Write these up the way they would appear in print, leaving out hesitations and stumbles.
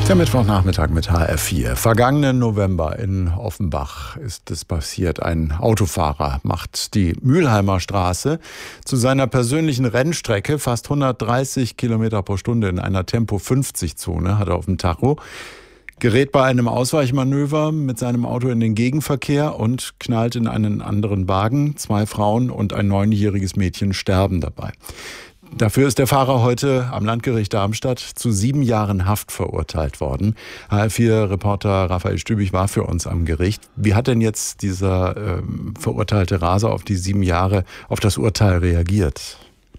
Der Mittwochnachmittag mit HR4. Vergangenen November in Offenbach ist es passiert. Ein Autofahrer macht die Mülheimer Straße zu seiner persönlichen Rennstrecke. Fast 130 Kilometer pro Stunde in einer Tempo-50-Zone hat er auf dem Tacho. Gerät bei einem Ausweichmanöver mit seinem Auto in den Gegenverkehr und knallt in einen anderen Wagen. 2 Frauen und ein 9-jähriges Mädchen sterben dabei. Dafür ist der Fahrer heute am Landgericht Darmstadt zu 7 Jahren Haft verurteilt worden. HR4-Reporter Raphael Stübig war für uns am Gericht. Wie hat denn jetzt dieser verurteilte Raser auf die 7 Jahre, auf das Urteil reagiert?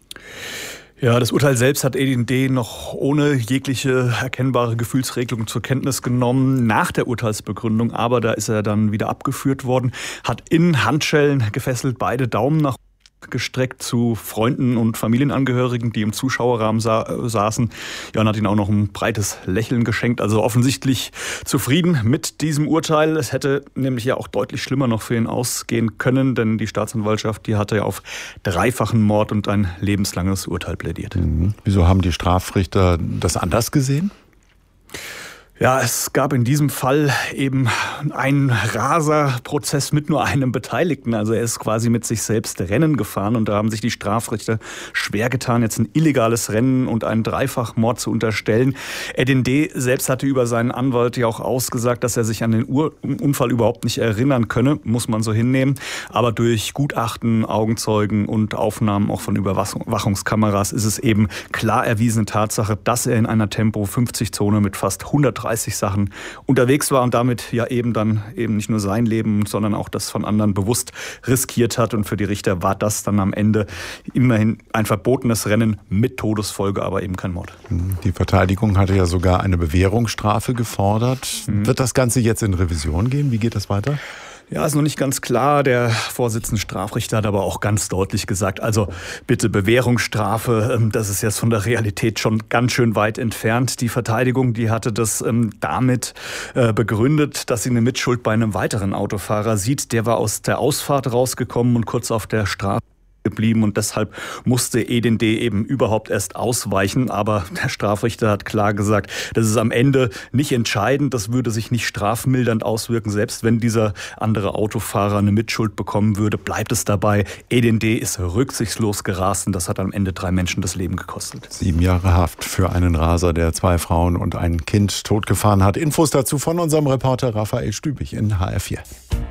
Ja, das Urteil selbst hat Edin D. noch ohne jegliche erkennbare Gefühlsregelung zur Kenntnis genommen, nach der Urteilsbegründung. Aber da ist er dann wieder abgeführt worden, hat in Handschellen gefesselt beide Daumen nach gestreckt zu Freunden und Familienangehörigen, die im Zuschauerrahmen saßen. Ja, und hat ihnen auch noch ein breites Lächeln geschenkt. Also offensichtlich zufrieden mit diesem Urteil. Es hätte nämlich ja auch deutlich schlimmer noch für ihn ausgehen können, denn die Staatsanwaltschaft, die hatte ja auf 3-fachen Mord und ein lebenslanges Urteil plädiert. Wieso haben die Strafrichter das anders gesehen? Ja, es gab in diesem Fall eben einen Raserprozess mit nur einem Beteiligten. Also er ist quasi mit sich selbst Rennen gefahren und da haben sich die Strafrichter schwer getan, jetzt ein illegales Rennen und einen Dreifachmord zu unterstellen. Edin D. selbst hatte über seinen Anwalt ja auch ausgesagt, dass er sich an den Unfall überhaupt nicht erinnern könne, muss man so hinnehmen. Aber durch Gutachten, Augenzeugen und Aufnahmen auch von Überwachungskameras ist es eben klar erwiesene Tatsache, dass er in einer Tempo-50-Zone mit fast 130 Sachen unterwegs war und damit ja eben nicht nur sein Leben, sondern auch das von anderen bewusst riskiert hat. Und für die Richter war das dann am Ende immerhin ein verbotenes Rennen mit Todesfolge, aber eben kein Mord. Die Verteidigung hatte ja sogar eine Bewährungsstrafe gefordert. Wird das Ganze jetzt in Revision gehen? Wie geht das weiter? Ja, ist noch nicht ganz klar. Der Vorsitzende Strafrichter hat aber auch ganz deutlich gesagt, also bitte Bewährungsstrafe, das ist jetzt von der Realität schon ganz schön weit entfernt. Die Verteidigung, die hatte das damit begründet, dass sie eine Mitschuld bei einem weiteren Autofahrer sieht. Der war aus der Ausfahrt rausgekommen und kurz auf der Straße geblieben und deshalb musste Edin D. eben überhaupt erst ausweichen. Aber der Strafrichter hat klar gesagt, das ist am Ende nicht entscheidend, das würde sich nicht strafmildernd auswirken. Selbst wenn dieser andere Autofahrer eine Mitschuld bekommen würde, bleibt es dabei. Edin D. ist rücksichtslos gerast und das hat am Ende 3 Menschen das Leben gekostet. 7 Jahre Haft für einen Raser, der 2 Frauen und ein Kind totgefahren hat. Infos dazu von unserem Reporter Raphael Stübig in HR4.